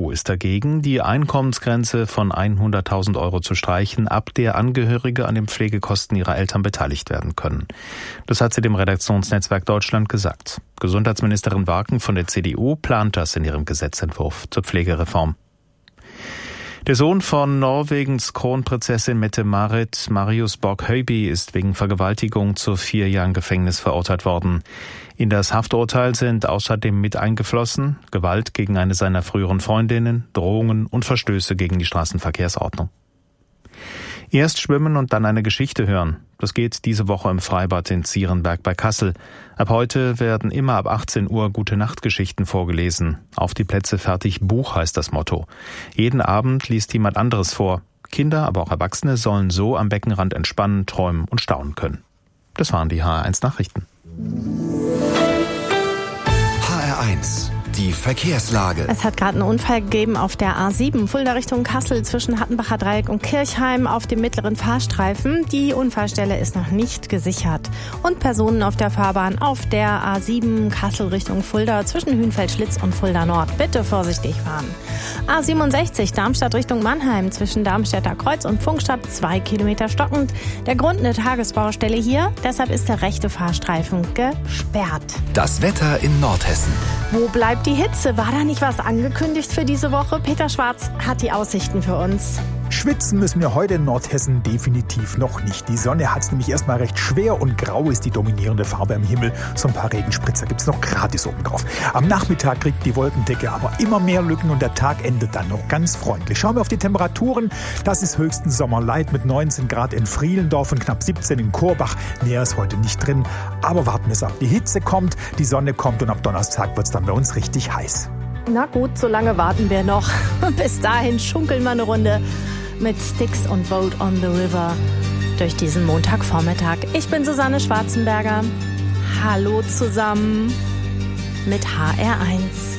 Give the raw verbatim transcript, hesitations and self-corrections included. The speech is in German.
U ist dagegen, die Einkommensgrenze von hunderttausend Euro zu streichen, ab der Angehörige an den Pflegekosten ihrer Eltern beteiligt werden können. Das hat sie dem Redaktionsnetzwerk Deutschland gesagt. Gesundheitsministerin Waken von der C D U plant das in ihrem Gesetzentwurf zur Pflegereform. Der Sohn von Norwegens Kronprinzessin Mette-Marit, Marius Borg-Høiby, ist wegen Vergewaltigung zu vier Jahren Gefängnis verurteilt worden. In das Hafturteil sind außerdem mit eingeflossen Gewalt gegen eine seiner früheren Freundinnen, Drohungen und Verstöße gegen die Straßenverkehrsordnung. Erst schwimmen und dann eine Geschichte hören. Das geht diese Woche im Freibad in Zierenberg bei Kassel. Ab heute werden immer ab achtzehn Uhr Gute-Nacht-Geschichten vorgelesen. Auf die Plätze fertig Buch heißt das Motto. Jeden Abend liest jemand anderes vor. Kinder, aber auch Erwachsene sollen so am Beckenrand entspannen, träumen und staunen können. Das waren die H R eins Nachrichten. H R eins. Die Verkehrslage. Es hat gerade einen Unfall gegeben auf der A sieben, Fulda Richtung Kassel zwischen Hattenbacher Dreieck und Kirchheim auf dem mittleren Fahrstreifen. Die Unfallstelle ist noch nicht gesichert. Und Personen auf der Fahrbahn auf der A sieben Kassel Richtung Fulda zwischen Hünfeld-Schlitz und Fulda Nord. Bitte vorsichtig fahren. A siebenundsechzig Darmstadt Richtung Mannheim zwischen Darmstädter Kreuz und Funkstadt zwei Kilometer stockend. Der Grund eine Tagesbaustelle hier, deshalb ist der rechte Fahrstreifen gesperrt. Das Wetter in Nordhessen. Wo bleibt die Hitze? War da nicht was angekündigt für diese Woche? Peter Schwarz hat die Aussichten für uns. Schwitzen müssen wir heute in Nordhessen definitiv noch nicht. Die Sonne hat es nämlich erstmal recht schwer und grau ist die dominierende Farbe am Himmel. So ein paar Regenspritzer gibt es noch gratis oben drauf. Am Nachmittag kriegt die Wolkendecke aber immer mehr Lücken und der Tag endet dann noch ganz freundlich. Schauen wir auf die Temperaturen. Das ist höchstens Sommerlight mit neunzehn Grad in Frielendorf und knapp siebzehn in Korbach. Näher ist heute nicht drin, aber warten wir es ab. Die Hitze kommt, die Sonne kommt und ab Donnerstag wird es dann bei uns richtig heiß. Na gut, so lange warten wir noch. Bis dahin schunkeln wir eine Runde mit Styx und Boat on the River durch diesen Montagvormittag. Ich bin Susanne Schwarzenberger. Hallo zusammen mit H R eins.